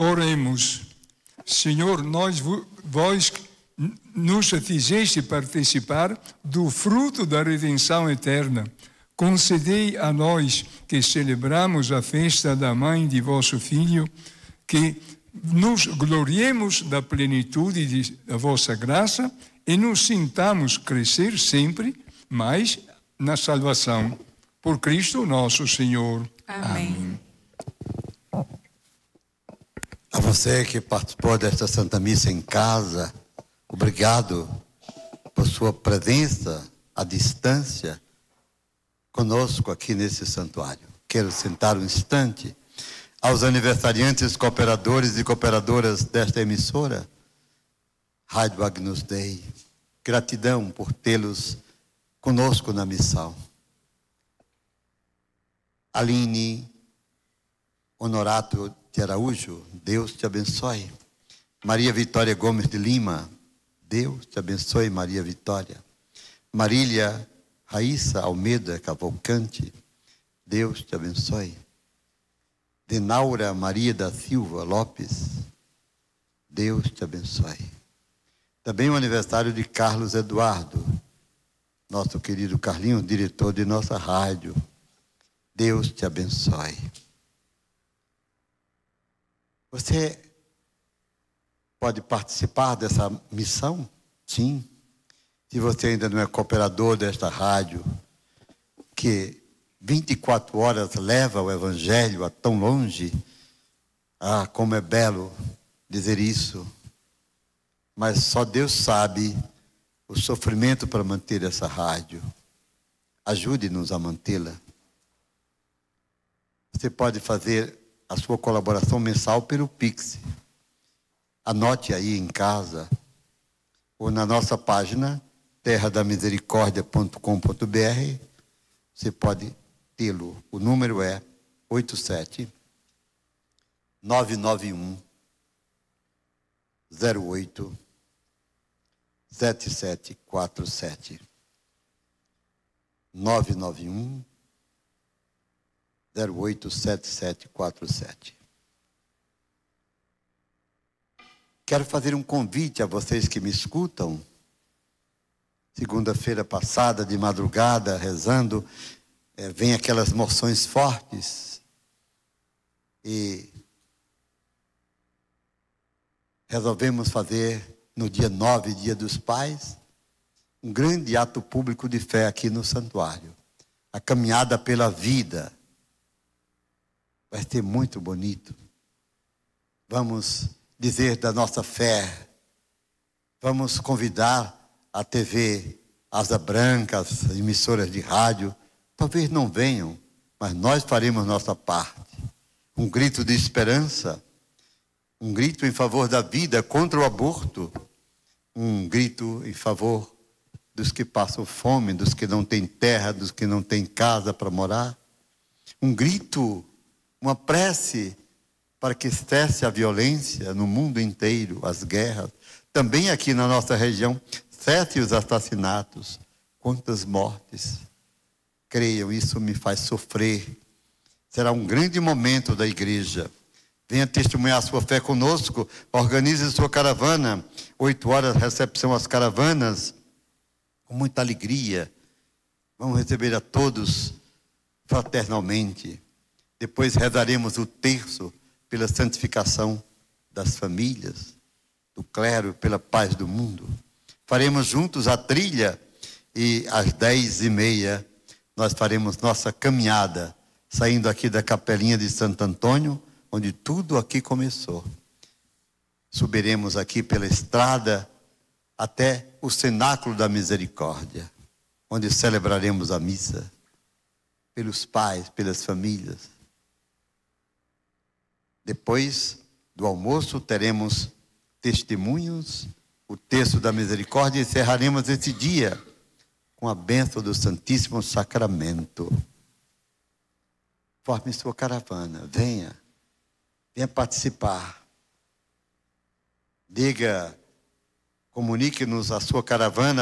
Oremos. Senhor, vós nos fizeste participar do fruto da redenção eterna. Concedei a nós que celebramos a festa da mãe de vosso Filho, que nos gloriemos da plenitude da vossa graça e nos sintamos crescer sempre mais na salvação. Por Cristo nosso Senhor. Amém. A você que participou desta Santa Missa em casa, obrigado por sua presença à distância conosco aqui nesse santuário. Quero sentar um instante aos aniversariantes, cooperadores e cooperadoras desta emissora, Rádio Agnus Dei. Gratidão por tê-los conosco na missão. Aline Honorato de Araújo, Deus te abençoe. Maria Vitória Gomes de Lima, Deus te abençoe, Maria Vitória. Marília Raíssa Almeida Cavalcante, Deus te abençoe. Denaura Maria da Silva Lopes, Deus te abençoe. Também o aniversário de Carlos Eduardo, nosso querido Carlinhos, diretor de nossa rádio. Deus te abençoe. Você pode participar dessa missão? Sim. Se você ainda não é cooperador desta rádio, que 24 horas leva o Evangelho a tão longe, como é belo dizer isso. Mas só Deus sabe o sofrimento para manter essa rádio. Ajude-nos a mantê-la. Você pode fazer a sua colaboração mensal pelo Pix. Anote aí em casa ou na nossa página terradamisericordia.com.br. Você pode tê-lo. O número é 87-991 08 7747 991 087747. Quero fazer um convite a vocês que me escutam. Segunda-feira passada, de madrugada, rezando, vem aquelas moções fortes. E resolvemos fazer, no dia 9, Dia dos Pais, um grande ato público de fé aqui no santuário. A caminhada pela vida. Vai ser muito bonito. Vamos dizer da nossa fé. Vamos convidar a TV Asa Branca, as emissoras de rádio. Talvez não venham, mas nós faremos nossa parte. Um grito de esperança. Um grito em favor da vida, contra o aborto. Um grito em favor dos que passam fome, dos que não têm terra, dos que não têm casa para morar. Um grito, uma prece para que cesse a violência no mundo inteiro, as guerras. Também aqui na nossa região, cesse os assassinatos. Quantas mortes. Creiam, isso me faz sofrer. Será um grande momento da igreja. Venha testemunhar a sua fé conosco. Organize sua caravana. 8 horas, recepção às caravanas. Com muita alegria. Vamos receber a todos fraternalmente. Depois rezaremos o terço pela santificação das famílias, do clero, pela paz do mundo. Faremos juntos a trilha e às 10h30 nós faremos nossa caminhada, saindo aqui da capelinha de Santo Antônio, onde tudo aqui começou. Subiremos aqui pela estrada até o Cenáculo da Misericórdia, onde celebraremos a missa, pelos pais, pelas famílias. Depois do almoço teremos testemunhos, o texto da misericórdia, e encerraremos esse dia com a bênção do Santíssimo Sacramento. Forme sua caravana, venha participar. Comunique-nos a sua caravana